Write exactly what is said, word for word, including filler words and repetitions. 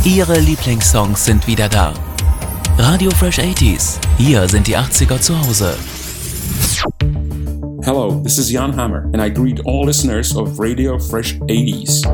Ihre Lieblingssongs sind wieder da. Radio Fresh achtziger. Hier sind die achtziger zu Hause. Hello, this is Jan Hammer, and I greet all listeners of Radio Fresh eighties.